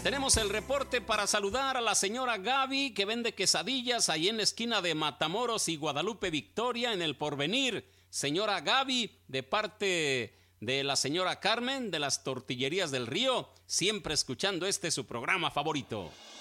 Tenemos el reporte para saludar a la señora Gaby, que vende quesadillas ahí en la esquina de Matamoros y Guadalupe Victoria en El Porvenir. Señora Gaby, de parte de la señora Carmen de las Tortillerías del Río, siempre escuchando su programa favorito.